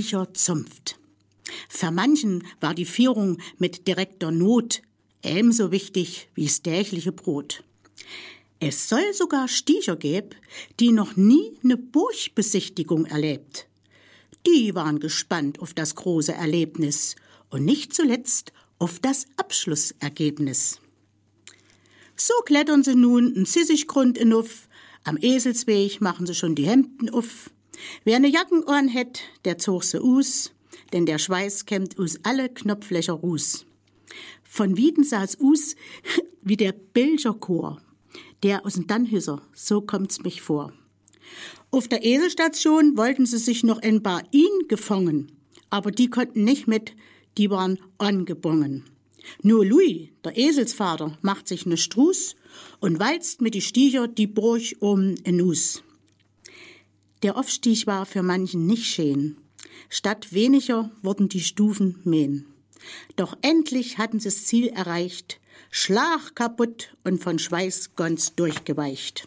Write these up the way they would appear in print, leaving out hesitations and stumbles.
Stiecherzunft. Für manchen war die Führung mit direkter Not ebenso wichtig wie das tägliche Brot. Es soll sogar Stiecher geben, die noch nie eine Burgbesichtigung erlebt. Die waren gespannt auf das große Erlebnis und nicht zuletzt auf das Abschlussergebnis. So klettern sie nun einen Zissiggrund hinauf, am Eselsweg machen sie schon die Hemden auf. Wer eine Jacken an hätt, der zog sie aus, denn der Schweiß kämmt aus alle Knopflöcher ruß. Von Wieden sah's aus wie der Bilgerchor, der aus dem Dannhüsser, so kommt's mich vor. Auf der Eselstation wollten sie sich noch ein paar ihn gefangen, aber die konnten nicht mit, die waren angebongen. Nur Louis, der Eselsvater, macht sich ne Struß und walzt mit die Stiecher die Burg en Us. Der Aufstieg war für manchen nicht schön. Statt weniger wurden die Stufen mehr. Doch endlich hatten sie das Ziel erreicht, Schlag kaputt und von Schweiß ganz durchgeweicht.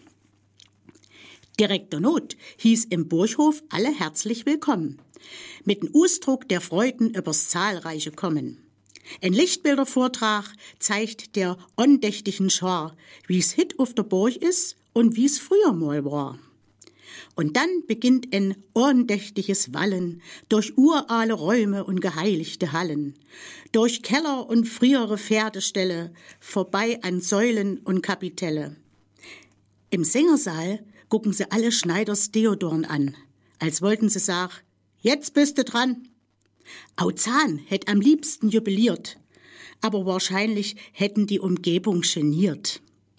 Direkter Not hieß im Burghof alle herzlich willkommen, mit dem Ausdruck der Freuden übers zahlreiche Kommen. Ein Lichtbildervortrag zeigt der andächtigen Schar, wie's hit auf der Burg ist und wie's früher mal war. Und dann beginnt ein andächtiges Wallen durch urale Räume und geheiligte Hallen, durch Keller und frühere Pferdeställe, vorbei an Säulen und Kapitelle. Im Sängersaal gucken sie alle Schneiders Deodorn an, als wollten sie sagen, jetzt bist du dran. Auzahn hätt am liebsten jubiliert, aber wahrscheinlich hätten die Umgebung geniert.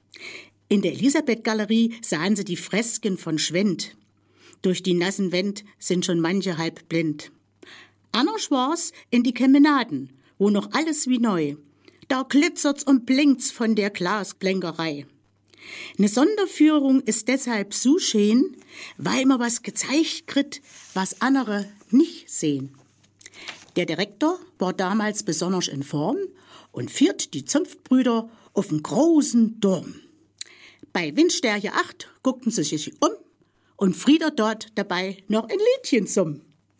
In der Elisabeth-Galerie sahen sie die Fresken von Schwendt. Durch die nassen Wände sind schon manche halb blind. Anders war's in die Kemenaden, wo noch alles wie neu. Da glitzert's und blinkt's von der Glasblänkerei. Eine Sonderführung ist deshalb so schön, weil man was gezeigt kriegt, was andere nicht sehen. Der Direktor war damals besonders in Form und führt die Zunftbrüder auf einen großen Turm. Bei Windstärke 8 guckten sie sich um und Frieder dort dabei noch ein Liedchen summ.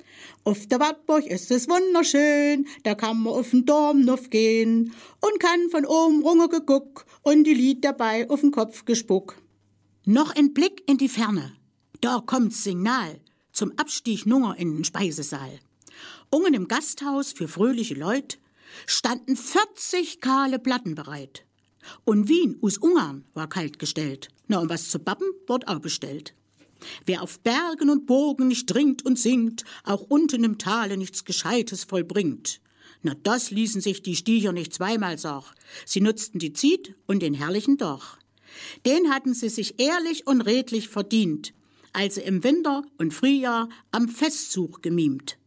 Auf der Wartburg ist es wunderschön, da kann man auf den Turm noch gehen und kann von oben runter geguckt und die Lied dabei auf den Kopf gespuckt. Noch ein Blick in die Ferne, da kommt's Signal zum Abstieg nunger in den Speisesaal. Ungen im Gasthaus für fröhliche Leut standen 40 kahle Platten bereit. Und Wien aus Ungarn war kalt gestellt. Na, und was zu bappen, wird auch bestellt. Wer auf Bergen und Burgen nicht trinkt und singt, auch unten im Tale nichts Gescheites vollbringt. Na, das ließen sich die Stiecher nicht zweimal sagen. Sie nutzten die Ziet und den herrlichen Doch. Den hatten sie sich ehrlich und redlich verdient, als sie im Winter und Frühjahr am Festzug gemimt.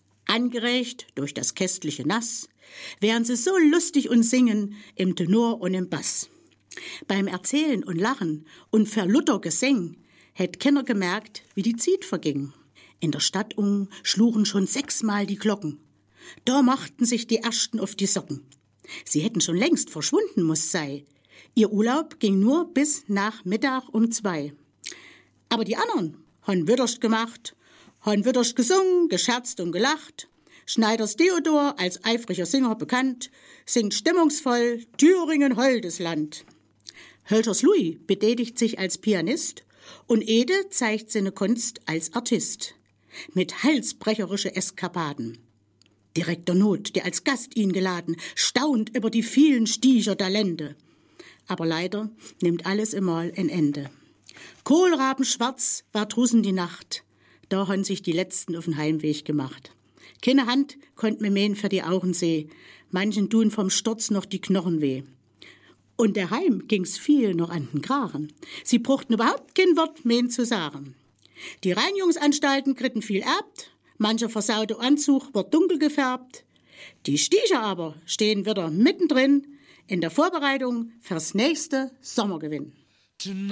Angeregt durch das köstliche Nass, wären sie so lustig und singen im Tenor und im Bass. Beim Erzählen und Lachen und verlutter Gesang hätt keiner gemerkt, wie die Zeit verging. In der Stadt schlugen schon 6-mal die Glocken. Da machten sich die Ersten auf die Socken. Sie hätten schon längst verschwunden muss sei. Ihr Urlaub ging nur bis nach Mittag um 2. Aber die anderen han Witterst gemacht, han Witterst gesungen, gescherzt und gelacht. Schneiders Theodor, als eifriger Singer bekannt, singt stimmungsvoll Thüringen holdes Land. Hölschers Louis betätigt sich als Pianist und Ede zeigt seine Kunst als Artist. Mit halsbrecherische Eskapaden. Direktor Not, der als Gast ihn geladen, staunt über die vielen Stiecher Talente. Aber leider nimmt alles einmal ein Ende. Kohlrabenschwarz war drussen die Nacht. Da haben sich die Letzten auf den Heimweg gemacht. Keine Hand konnt mir mähen für die Augen seh. Manchen tun vom Sturz noch die Knochen weh. Und daheim ging's viel noch an den Kragen. Sie bruchten überhaupt kein Wort mähen zu sagen. Die Reinigungsanstalten kritten viel erbt. Mancher versaute Anzug wird dunkel gefärbt. Die Stiecher aber stehen wieder mittendrin in der Vorbereitung fürs nächste Sommergewinn.